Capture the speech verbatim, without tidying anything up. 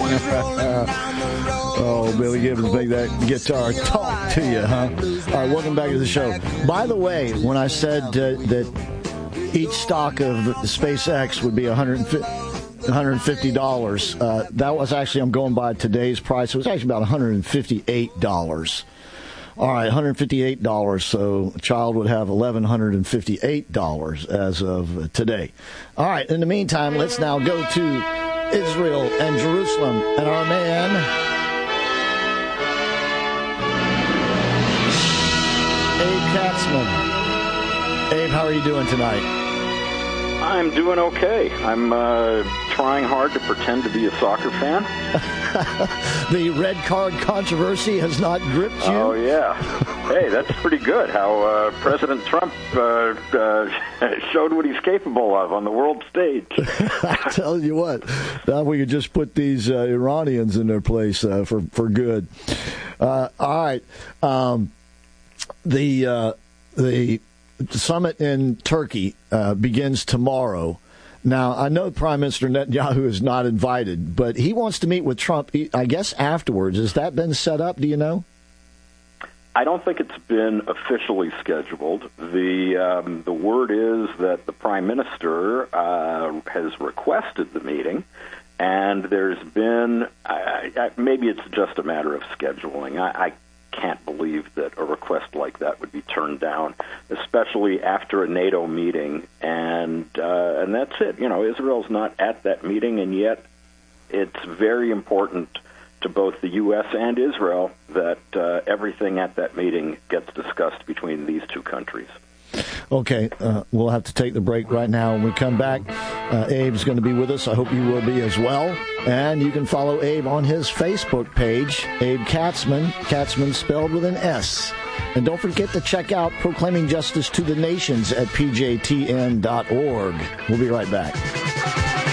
Oh, Billy Gibbons, make that guitar talk to you, huh? All right, welcome back to the show. By the way, when I said uh, that each stock of SpaceX would be one hundred fifty dollars, uh, that was actually, I'm going by today's price. It was actually about one hundred fifty-eight dollars. All right, one hundred fifty-eight dollars, so a child would have one thousand one hundred fifty-eight dollars as of today. All right, in the meantime, let's now go to Israel and Jerusalem and our man, Abe Katzman. Abe, how are you doing tonight? I'm doing okay. I'm uh, trying hard to pretend to be a soccer fan. The red card controversy has not gripped you? Oh, yeah. Hey, that's pretty good, how uh, President Trump uh, uh, showed what he's capable of on the world stage. I tell you what, now we could just put these uh, Iranians in their place uh, for, for good. Uh, all right. Um, the uh, the summit in Turkey uh, begins tomorrow. Now, I know Prime Minister Netanyahu is not invited, but he wants to meet with Trump, I guess, afterwards. Has that been set up? Do you know? I don't think it's been officially scheduled. The um, the word is that the Prime Minister uh, has requested the meeting, and there's been, I, I, maybe it's just a matter of scheduling. I, I can't believe that a request like that would be turned down, especially after a NATO meeting. And uh, and that's it. You know, Israel's not at that meeting, and yet it's very important to both the U S and Israel that uh, everything at that meeting gets discussed between these two countries. Okay, uh, we'll have to take the break right now. When we come back, uh, Abe's going to be with us. I hope you will be as well. And you can follow Abe on his Facebook page, Abe Katzman, Katzman spelled with an S. And don't forget to check out Proclaiming Justice to the Nations at P J T N dot org. We'll be right back.